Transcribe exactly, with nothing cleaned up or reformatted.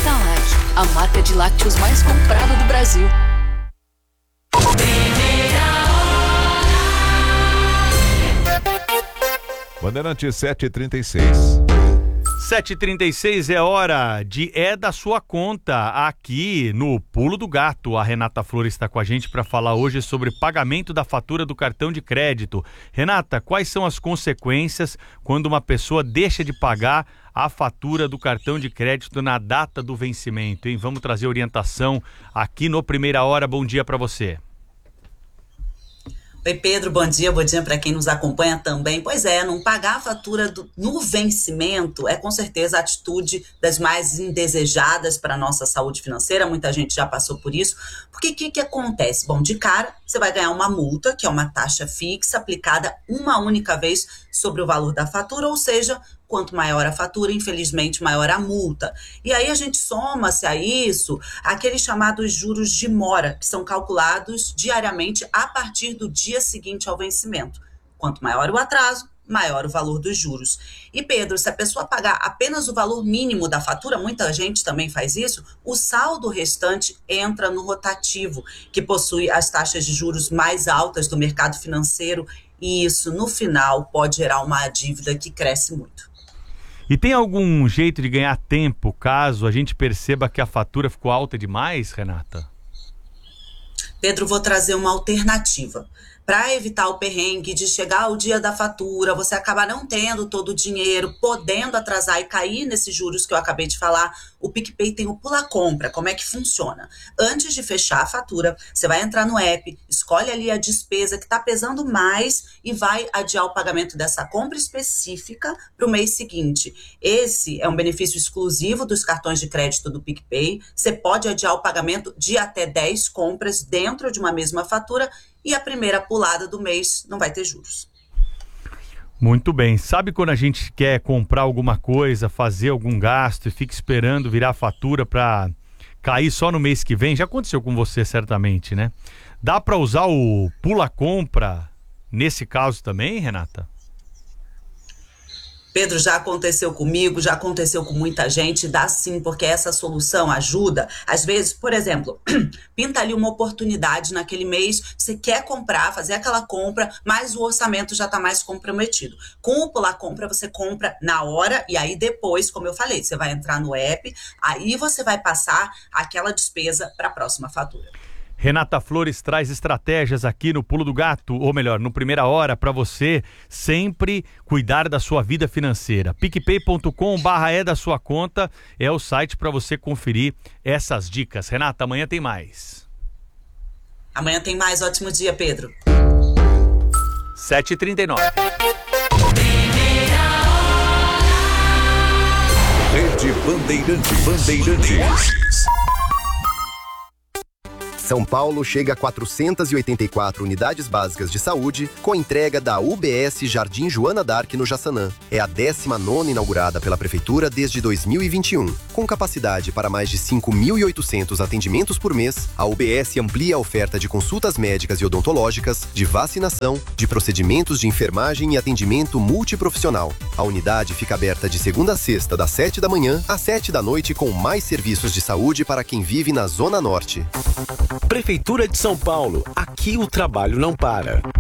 Cressalac, a marca de lácteos mais comprada do Brasil. Bandeirante sete e trinta e seis. sete e trinta e seis é hora de É da Sua Conta, aqui no Pulo do Gato. A Renata Flores está com a gente para falar hoje sobre pagamento da fatura do cartão de crédito. Renata, quais são as consequências quando uma pessoa deixa de pagar a fatura do cartão de crédito na data do vencimento, hein? Vamos trazer orientação aqui no Primeira Hora. Bom dia para você. Oi, Pedro, bom dia, bom dia para quem nos acompanha também. Pois é, não pagar a fatura do, no vencimento é com certeza a atitude das mais indesejadas para a nossa saúde financeira, muita gente já passou por isso, porque o que, que acontece? Bom, de cara, você vai ganhar uma multa, que é uma taxa fixa aplicada uma única vez sobre o valor da fatura, ou seja, quanto maior a fatura, infelizmente, maior a multa. E aí a gente soma-se a isso aqueles chamados juros de mora, que são calculados diariamente a partir do dia seguinte ao vencimento. Quanto maior o atraso, maior o valor dos juros. E Pedro, se a pessoa pagar apenas o valor mínimo da fatura, muita gente também faz isso, o saldo restante entra no rotativo, que possui as taxas de juros mais altas do mercado financeiro, e isso, no final, pode gerar uma dívida que cresce muito. E tem algum jeito de ganhar tempo caso a gente perceba que a fatura ficou alta demais, Renata? Pedro, vou trazer uma alternativa. Para evitar o perrengue de chegar o dia da fatura, você acabar não tendo todo o dinheiro, podendo atrasar e cair nesses juros que eu acabei de falar, o PicPay tem o Pula Compra. Como é que funciona? Antes de fechar a fatura, você vai entrar no app, escolhe ali a despesa que está pesando mais e vai adiar o pagamento dessa compra específica para o mês seguinte. Esse é um benefício exclusivo dos cartões de crédito do PicPay. Você pode adiar o pagamento de até dez compras dentro de uma mesma fatura e a primeira pulada do mês não vai ter juros. Muito bem. Sabe quando a gente quer comprar alguma coisa, fazer algum gasto e fica esperando virar a fatura para cair só no mês que vem? Já aconteceu com você certamente, né? Dá para usar o Pula Compra nesse caso também, Renata? Pedro, já aconteceu comigo, já aconteceu com muita gente, dá sim, porque essa solução ajuda. Às vezes, por exemplo, pinta ali uma oportunidade naquele mês, você quer comprar, fazer aquela compra, mas o orçamento já está mais comprometido. Com o Pular Compra, você compra na hora e aí depois, como eu falei, você vai entrar no app, aí você vai passar aquela despesa para a próxima fatura. Renata Flores traz estratégias aqui no Pulo do Gato, ou melhor, no Primeira Hora, para você sempre cuidar da sua vida financeira. picpay ponto com barra é da sua conta é o site para você conferir essas dicas. Renata, amanhã tem mais. Amanhã tem mais. Ótimo dia, Pedro. sete e trinta e nove. Rede Bandeirantes. Bandeirantes. São Paulo chega a quatrocentas e oitenta e quatro unidades básicas de saúde com entrega da U B S Jardim Joana d'Arc no Jaçanã. É a décima nona inaugurada pela Prefeitura desde dois mil e vinte e um. Com capacidade para mais de cinco mil e oitocentos atendimentos por mês, a U B S amplia a oferta de consultas médicas e odontológicas, de vacinação, de procedimentos de enfermagem e atendimento multiprofissional. A unidade fica aberta de segunda a sexta, das sete da manhã às sete da noite, com mais serviços de saúde para quem vive na Zona Norte. Prefeitura de São Paulo. Aqui o trabalho não para.